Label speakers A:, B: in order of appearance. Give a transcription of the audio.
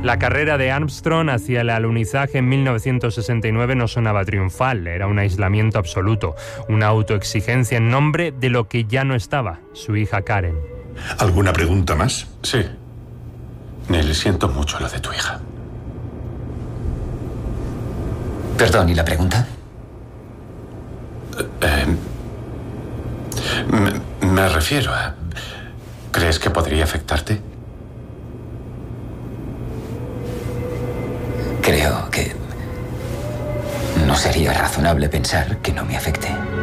A: La carrera de Armstrong hacia el alunizaje en 1969 no sonaba triunfal, era un aislamiento absoluto, una autoexigencia en nombre de lo que ya no estaba, su hija Karen.
B: ¿Alguna pregunta más?
C: Sí. Neil, siento mucho lo de tu hija.
D: Perdón, ¿y la pregunta?
C: Me refiero a... ¿Crees que podría afectarte?
D: Creo que no sería razonable pensar que no me afecte.